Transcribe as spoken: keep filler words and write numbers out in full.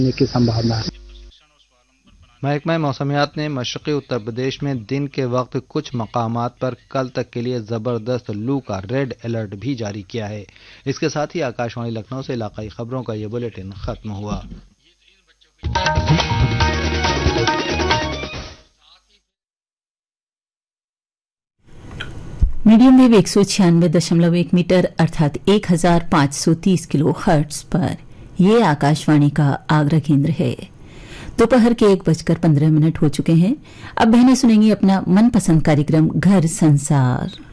होने की संभावना है। महकमा मौसमियात ने मशरक़ी उत्तर प्रदेश में दिन के वक्त कुछ मकामात पर कल तक के लिए ज़बरदस्त लू का रेड अलर्ट भी जारी किया है। इसके साथ ही आकाशवाणी लखनऊ से इलाकाई खबरों का ये बुलेटिन खत्म हुआ। मीडियम वेव एक सौ छियानवे दशमलव एक मीटर अर्थात एक हजार पांच सौ तीस किलो हर्ट्ज पर यह आकाशवाणी का आगरा केंद्र है। दोपहर के एक बजकर पंद्रह मिनट हो चुके हैं। अब बहनें सुनेंगी अपना मनपसंद कार्यक्रम घर संसार।